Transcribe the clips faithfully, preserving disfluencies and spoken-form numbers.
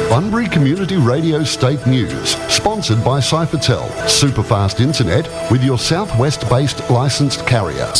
Bunbury Community Radio State News, sponsored by Cyphertel, superfast internet with your southwest-based licensed carrier.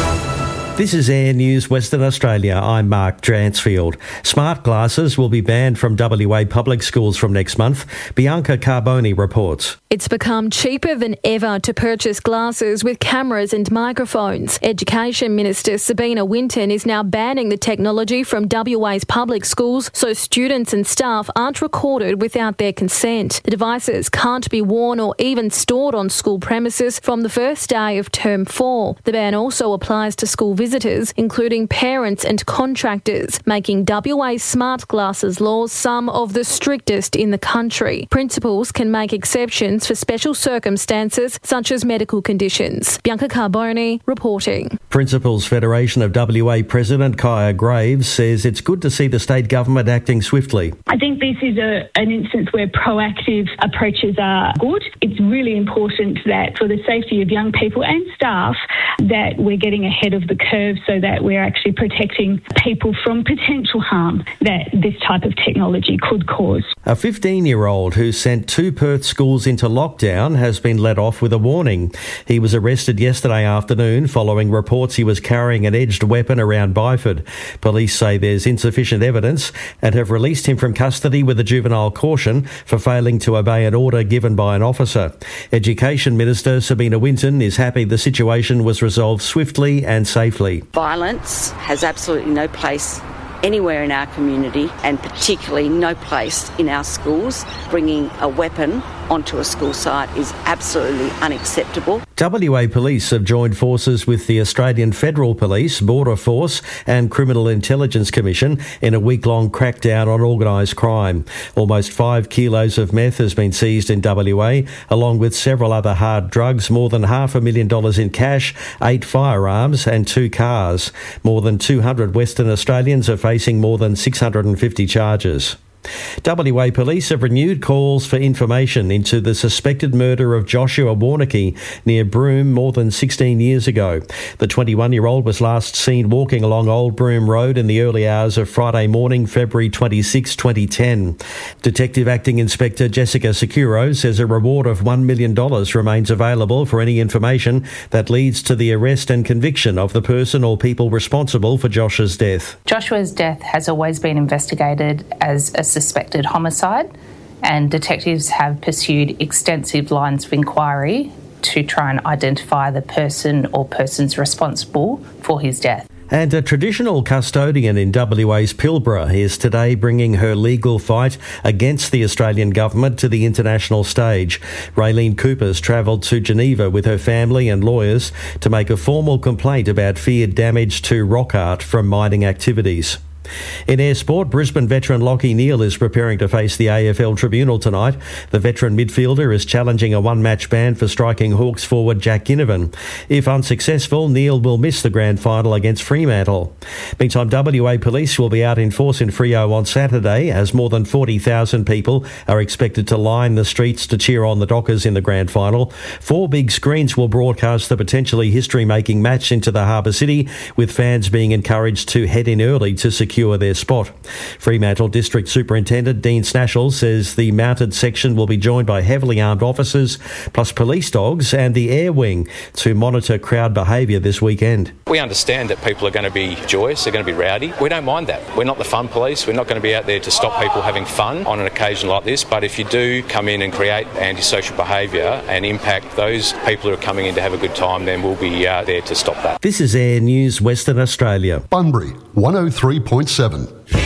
This is Air News Western Australia. I'm Mark Dransfield. Smart glasses will be banned from W A public schools from next month. Bianca Carboni reports. It's become cheaper than ever to purchase glasses with cameras and microphones. Education Minister Sabina Winton is now banning the technology from W A's public schools so students and staff aren't recorded without their consent. The devices can't be worn or even stored on school premises from the first day of term four. The ban also applies to school visitors, including parents and contractors, making W A's smart glasses laws some of the strictest in the country. Principals can make exceptions for special circumstances such as medical conditions. Bianca Carboni reporting. Principals Federation of W A President Kaya Graves says it's good to see the state government acting swiftly. I think this is a, an instance where proactive approaches are good. It's really important that for the safety of young people and staff that we're getting ahead of the curve so that we're actually protecting people from potential harm that this type of technology could cause. A fifteen-year-old who sent two Perth schools into lockdown has been let off with a warning. He was arrested yesterday afternoon following reports he was carrying an edged weapon around Byford. Police say there's insufficient evidence and have released him from custody with a juvenile caution for failing to obey an order given by an officer. Education Minister Sabina Winton is happy the situation was resolved swiftly and safely. Violence has absolutely no place anywhere in our community, and particularly no place in our schools. Bringing a weapon onto a school site is absolutely unacceptable. W A Police have joined forces with the Australian Federal Police, Border Force and Criminal Intelligence Commission in a week-long crackdown on organised crime. Almost five kilos of meth has been seized in W A, along with several other hard drugs, more than half a million dollars in cash, eight firearms and two cars. More than two hundred Western Australians are facing more than six hundred fifty charges. W A Police have renewed calls for information into the suspected murder of Joshua Warneke near Broome more than sixteen years ago. The twenty-one-year-old was last seen walking along Old Broome Road in the early hours of Friday morning, February twenty-sixth, twenty ten. Detective Acting Inspector Jessica Securo says a reward of one million dollars remains available for any information that leads to the arrest and conviction of the person or people responsible for Josh's death. Joshua's death has always been investigated as a suspected homicide, and detectives have pursued extensive lines of inquiry to try and identify the person or persons responsible for his death. And a traditional custodian in W A's Pilbara is today bringing her legal fight against the Australian government to the international stage. Raylene Cooper's travelled to Geneva with her family and lawyers to make a formal complaint about feared damage to rock art from mining activities. In air sport, Brisbane veteran Lachie Neale is preparing to face the A F L tribunal tonight. The veteran midfielder is challenging a one-match ban for striking Hawks forward Jack Ginnivan. If unsuccessful, Neale will miss the grand final against Fremantle. Meantime, W A Police will be out in force in Freo on Saturday as more than forty thousand people are expected to line the streets to cheer on the Dockers in the grand final. Four big screens will broadcast the potentially history-making match into the Harbour City, with fans being encouraged to head in early to secure their spot. Fremantle District Superintendent Dean Snashall says the mounted section will be joined by heavily armed officers, plus police dogs and the air wing to monitor crowd behaviour this weekend. We understand that people are going to be joyous, they're going to be rowdy. We don't mind that. We're not the fun police. We're not going to be out there to stop people having fun on an occasion like this. But if you do come in and create antisocial behaviour and impact those people who are coming in to have a good time, then we'll be uh, there to stop that. This is Air News Western Australia. Bunbury, one oh three point seven.